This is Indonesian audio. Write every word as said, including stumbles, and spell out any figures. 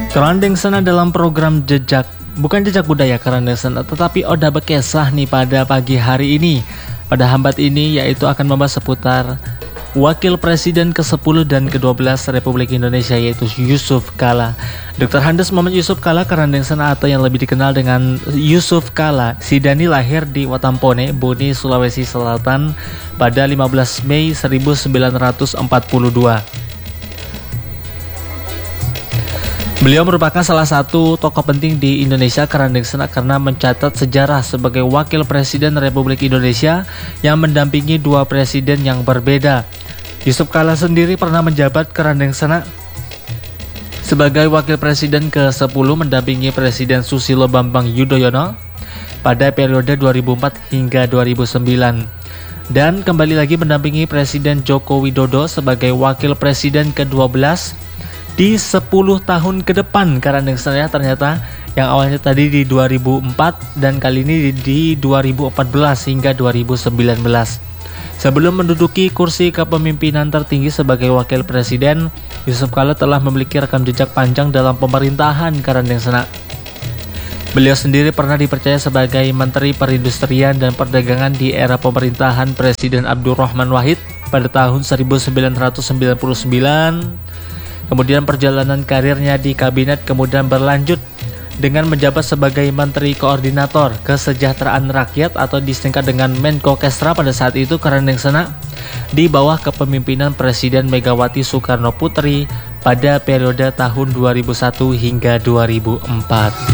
Kerandeng Sena dalam program jejak, bukan jejak budaya Kerandeng Sena, tetapi Oda Bekesah nih pada pagi hari ini. Pada hambat ini yaitu akan membahas seputar Wakil Presiden ke sepuluh dan ke dua belas Republik Indonesia yaitu Yusuf Kala. dokter Handes Muhammad Yusuf Kala Kerandeng Sena atau yang lebih dikenal dengan Yusuf Kala Sidani lahir di Watampone, Boni, Sulawesi Selatan pada lima belas Mei seribu sembilan ratus empat puluh dua. Beliau merupakan salah satu tokoh penting di Indonesia Kerandeng Sena karena mencatat sejarah sebagai Wakil Presiden Republik Indonesia yang mendampingi dua presiden yang berbeda. Yusuf Kala sendiri pernah menjabat Kerandeng Sena sebagai Wakil Presiden ke sepuluh mendampingi Presiden Susilo Bambang Yudhoyono pada periode dua ribu empat hingga dua ribu sembilan. Dan kembali lagi mendampingi Presiden Joko Widodo sebagai Wakil Presiden ke dua belas di sepuluh tahun ke depan. Kerandeng Sena ternyata yang awalnya tadi di dua ribu empat dan kali ini di, di dua ribu empat belas hingga dua ribu sembilan belas. Sebelum menduduki kursi kepemimpinan tertinggi sebagai Wakil Presiden, Yusuf Kala telah memiliki rekam jejak panjang dalam pemerintahan Kerandeng Sena. Beliau sendiri pernah dipercaya sebagai Menteri Perindustrian dan Perdagangan di era pemerintahan Presiden Abdurrahman Wahid pada tahun seribu sembilan ratus sembilan puluh sembilan. Kemudian perjalanan karirnya di kabinet kemudian berlanjut dengan menjabat sebagai Menteri Koordinator Kesejahteraan Rakyat atau disingkat dengan Menko Kesra pada saat itu Kerandeng Sena di bawah kepemimpinan Presiden Megawati Soekarno Putri pada periode tahun dua ribu satu hingga dua ribu empat.